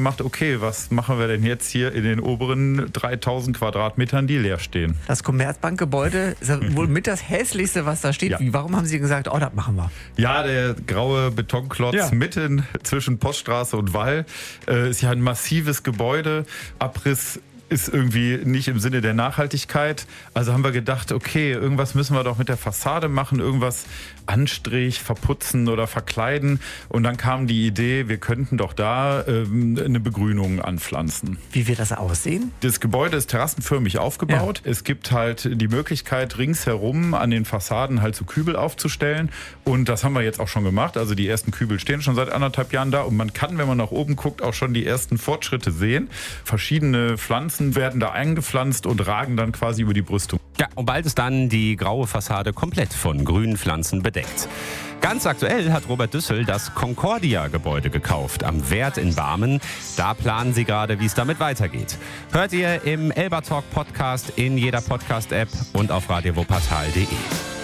gemacht, okay, was machen wir denn jetzt hier in den oberen 3000 Quadratmetern, die leer stehen? Das Commerzbankgebäude ist ja wohl mit das Hässlichste, was da steht. Ja. Warum haben Sie gesagt, das machen wir? Ja, der graue Betonklotz mitten zwischen Poststraße und Wall ist ja ein massives Gebäude. Abriss ist irgendwie nicht im Sinne der Nachhaltigkeit. Also haben wir gedacht, okay, irgendwas müssen wir doch mit der Fassade machen, irgendwas Anstrich, verputzen oder verkleiden. Und dann kam die Idee, wir könnten doch da eine Begrünung anpflanzen. Wie wird das aussehen? Das Gebäude ist terrassenförmig aufgebaut. Ja. Es gibt halt die Möglichkeit, ringsherum an den Fassaden halt so Kübel aufzustellen. Und das haben wir jetzt auch schon gemacht. Also die ersten Kübel stehen schon seit 1,5 Jahren da. Und man kann, wenn man nach oben guckt, auch schon die ersten Fortschritte sehen. Verschiedene Pflanzen werden da eingepflanzt und ragen dann quasi über die Brüstung. Ja, und bald ist dann die graue Fassade komplett von grünen Pflanzen bedeckt. Ganz aktuell hat Robert Düssel das Concordia-Gebäude gekauft am Wert in Barmen. Da planen sie gerade, wie es damit weitergeht. Hört ihr im Elba Talk Podcast, in jeder Podcast-App und auf radiowuppertal.de.